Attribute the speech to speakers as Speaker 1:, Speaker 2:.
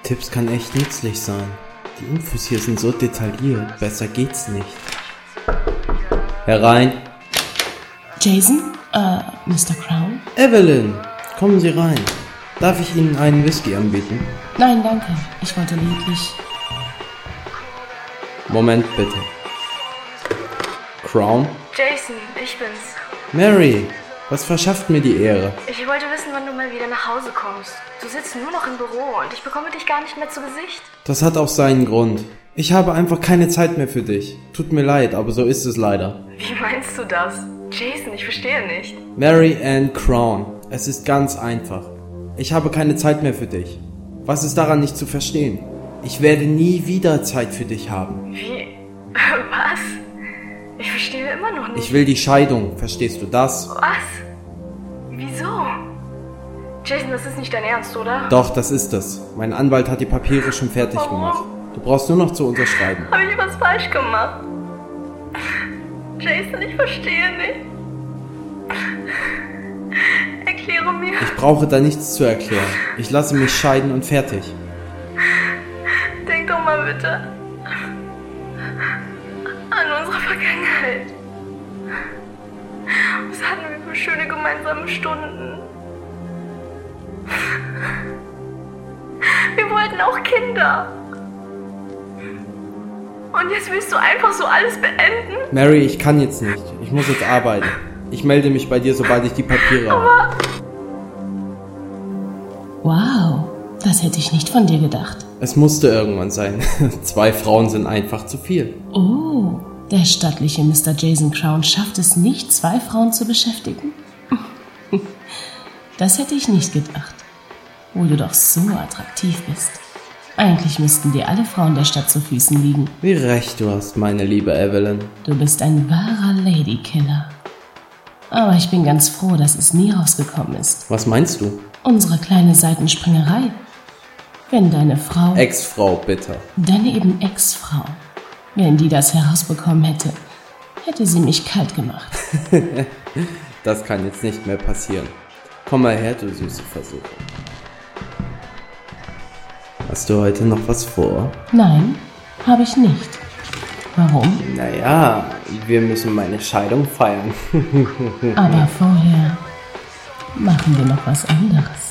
Speaker 1: Tipps kann echt nützlich sein. Die Infos hier sind so detailliert, besser geht's nicht. Herein.
Speaker 2: Jason? Mr. Crown?
Speaker 1: Evelyn, kommen Sie rein. Darf ich Ihnen einen Whisky anbieten?
Speaker 2: Nein, danke. Ich wollte lediglich...
Speaker 1: Moment bitte. Crown?
Speaker 3: Jason, ich bin's.
Speaker 1: Mary, was verschafft mir die Ehre?
Speaker 3: Ich wollte wissen, wann du mal wieder nach Hause kommst. Du sitzt nur noch im Büro und ich bekomme dich gar nicht mehr zu Gesicht.
Speaker 1: Das hat auch seinen Grund. Ich habe einfach keine Zeit mehr für dich. Tut mir leid, aber so ist es leider.
Speaker 3: Wie meinst du das? Jason, ich verstehe nicht.
Speaker 1: Mary Ann Crown, es ist ganz einfach. Ich habe keine Zeit mehr für dich. Was ist daran nicht zu verstehen? Ich werde nie wieder Zeit für dich haben.
Speaker 3: Wie? Was? Ich verstehe immer noch nicht.
Speaker 1: Ich will die Scheidung, verstehst du das?
Speaker 3: Was? Wieso? Jason, das ist nicht dein Ernst, oder?
Speaker 1: Doch, das ist es. Mein Anwalt hat die Papiere schon fertig gemacht. Du brauchst nur noch zu unterschreiben.
Speaker 3: Habe ich was falsch gemacht? Jason, ich verstehe nicht. Erkläre mir.
Speaker 1: Ich brauche da nichts zu erklären. Ich lasse mich scheiden und fertig.
Speaker 3: Denk doch mal bitte an unsere Vergangenheit. Was hatten wir für schöne gemeinsame Stunden? Wir wollten auch Kinder. Und jetzt willst du einfach so alles beenden?
Speaker 1: Mary, ich kann jetzt nicht. Ich muss jetzt arbeiten. Ich melde mich bei dir, sobald ich die Papiere habe.
Speaker 2: Wow, das hätte ich nicht von dir gedacht.
Speaker 1: Es musste irgendwann sein. 2 Frauen sind einfach zu viel.
Speaker 2: Oh, der stattliche Mr. Jason Crown schafft es nicht, 2 Frauen zu beschäftigen? Das hätte ich nicht gedacht. Wo du doch so attraktiv bist. Eigentlich müssten dir alle Frauen der Stadt zu Füßen liegen.
Speaker 1: Wie recht du hast, meine liebe Evelyn.
Speaker 2: Du bist ein wahrer Ladykiller. Aber ich bin ganz froh, dass es nie rausgekommen ist.
Speaker 1: Was meinst du?
Speaker 2: Unsere kleine Seitenspringerei. Wenn deine Frau...
Speaker 1: Ex-Frau, bitte.
Speaker 2: Deine eben Ex-Frau. Wenn die das herausbekommen hätte, hätte sie mich kalt gemacht.
Speaker 1: Das kann jetzt nicht mehr passieren. Komm mal her, du süße Versuche. Hast du heute noch was vor?
Speaker 2: Nein, habe ich nicht. Warum?
Speaker 1: Naja, wir müssen meine Scheidung feiern.
Speaker 2: Aber vorher machen wir noch was anderes.